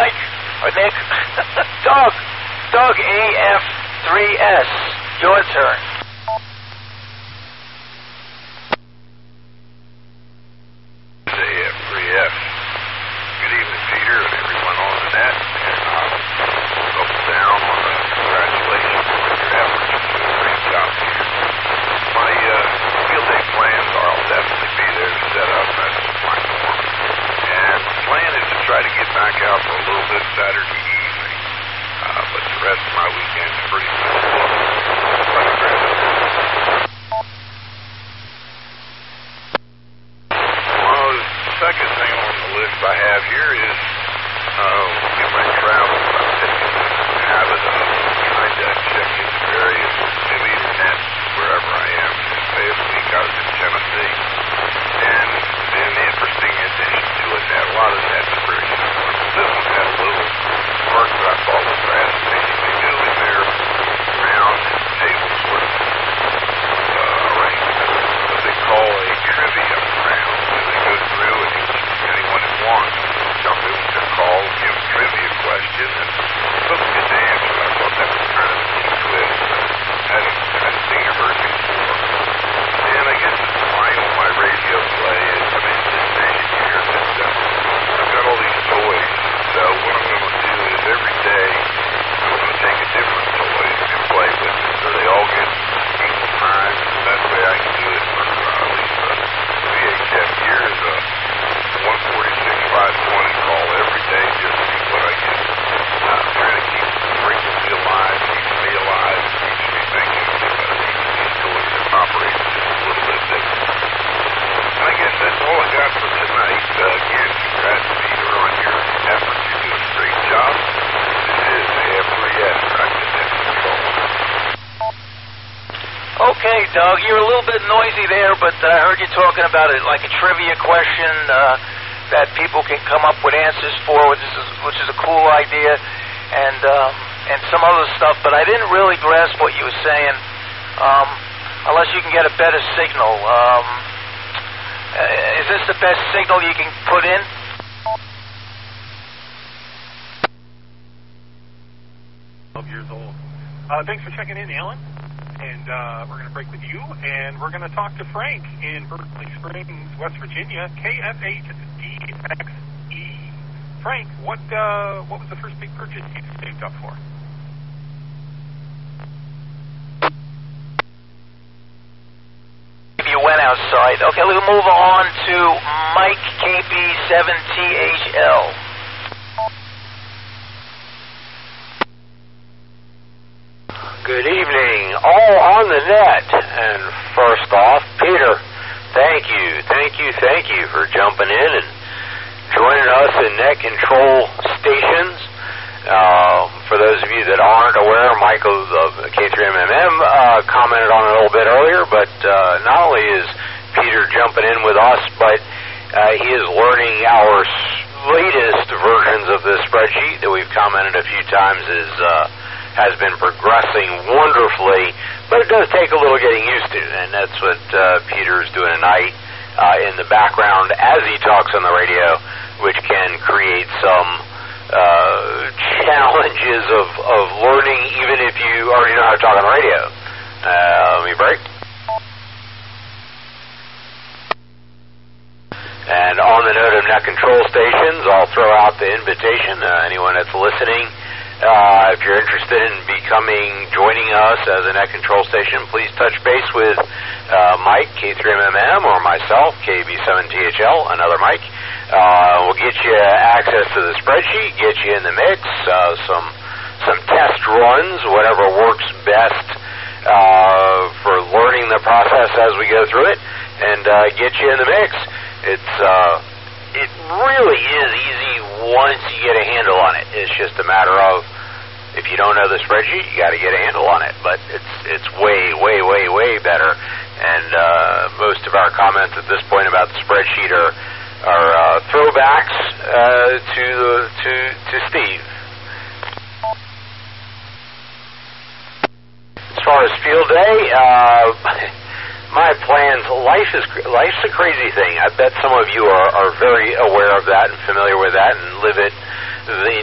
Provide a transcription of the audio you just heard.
Mike, or Nick. Doug AF3S, your turn. AF3S. Good evening, Peter, and everyone on the net. And double down on the congratulations on your efforts. You're doing a great job, Peter. My field day plans are I'll definitely be there to set up. That's my norm. And the plan is to try to get back out for a little bit Saturday evening. But the rest of my weekend's pretty full booked. The second thing on the list I have here is in my travels, I'm taking the habit of trying to check into various new internet wherever I am. This past week I was in Tennessee, and then the interesting addition to it had a lot of net very similar. This one had a little work that I thought was fascinating. They do in their round table sort of arrangement what they call a trivia round. They go through and anyone who wants jump in with their call, give a trivia question, and some get the answer. I thought that was kind of a neat twist. Hadn't seen or heard before. And I guess it's fine on my radio play. I'm in this station here that I've got all these toys. So what I'm going to do is every day I'm going to take a different toy and play with it. So they all get equal time. That way I can do it for at least VHF here is a 146-520 call every day just to see what I get. Trying to keep the frequency alive, keeps me alive, keeps me thinking about these toys that operate just a little bit different. And I guess that's all I got for tonight. Again, congrats, Peter, on your efforts. You're doing a great job. This is AF3S, Practice Net Control. Okay, Doug, you're a little bit noisy there, but I heard you talking about it like a trivia question that people can come up with answers for, which is a cool idea, and some other stuff. But I didn't really grasp what you were saying, unless you can get a better signal. Is this the best signal you can put in? Years old. Thanks for checking in, Alan. And we're going to break with you, and we're going to talk to Frank in Berkeley Springs, West Virginia, KF8DXE. Frank, what was the first big purchase you saved up for? You went outside. Okay, we'll move on to Mike KB7THL. Good evening, all on the net. And first off, Peter, thank you for jumping in and joining us in Net Control Stations. For those of you that aren't aware, Michael of K3MMM commented on it a little bit earlier, but not only is Peter jumping in with us, but he is learning our latest versions of this spreadsheet that we've commented a few times has been progressing wonderfully, but it does take a little getting used to, and that's what Peter's doing tonight in the background as he talks on the radio, which can create some challenges of learning, even if you already know how to talk on the radio. Let me break. And on the note of Net Control Stations, I'll throw out the invitation. Anyone that's listening, if you're interested in joining us as a Net Control Station, please touch base with Mike, K3MMM, or myself, KB7THL, another Mike. We'll get you access to the spreadsheet, get you in the mix, some test runs, whatever works best for learning the process as we go through it, and get you in the mix. It really is easy once you get a handle on it. It's just a matter of, if you don't know the spreadsheet, you got to get a handle on it. But it's way better. And most of our comments at this point about the spreadsheet are throwbacks to Steve. As far as field day, my plans, life's a crazy thing. I bet some of you are very aware of that and familiar with that and live it